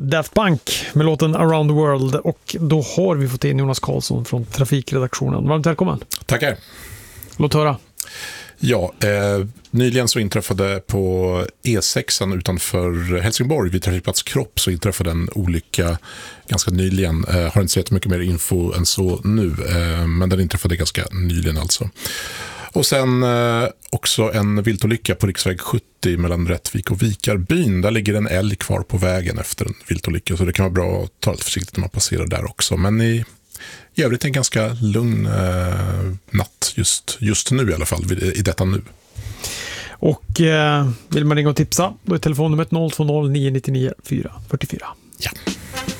Daft Punk med låten Around the World, och då har vi fått in Jonas Karlsson från trafikredaktionen. Varmt välkommen. Tackar. Låt höra. Ja, nyligen så inträffade på E6 utanför Helsingborg vid trafikplats Kropp så inträffade en olycka ganska nyligen. Har inte sett mycket mer info än så nu, men den inträffade ganska nyligen alltså. Och sen också en viltolycka på riksväg 70 mellan Rättvik och Vikarbyn. Där ligger en älg kvar på vägen efter en viltolycka, så det kan vara bra att ta lite försiktigt när man passerar där också. Men i övrigt en ganska lugn natt just nu i alla fall, i detta nu. Och vill man ringa och tipsa, då är telefonnumret 020 999 444. Ja.